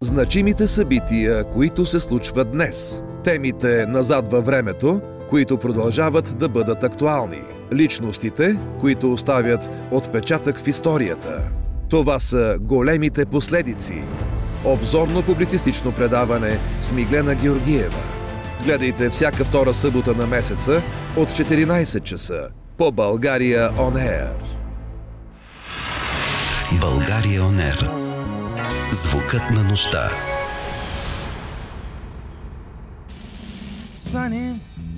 Значимите събития, които се случват днес. Темите назад във времето, които продължават да бъдат актуални. Личностите, които оставят отпечатък в историята. Това са големите последици. Обзорно-публицистично предаване с Миглена Георгиева. Гледайте всяка втора събота на месеца от 14 часа по България On Air. България On Air. Звукът на нощта. Sunny